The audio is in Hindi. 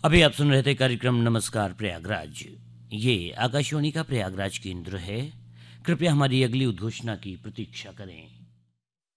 अभी आप सुन रहे थे कार्यक्रम नमस्कार प्रयागराज। ये आकाशवाणी का प्रयागराज केंद्र है। कृपया हमारी अगली उद्घोषणा की प्रतीक्षा करें।